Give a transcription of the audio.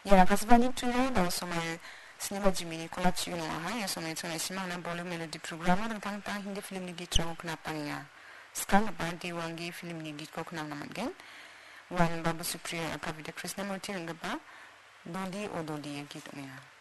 Ya, kasbani tuyo daw somay sinema jimini kolak yuno aha ya somay sonay simang na bolu melody programa dan tang hindi film ni gitra ko knapanya. Sekarang apa wangi film ni git ko knang naman gen. Wan Babu Supriya Kavita Krishnamurti ngaba Doli o Doli gitu ya.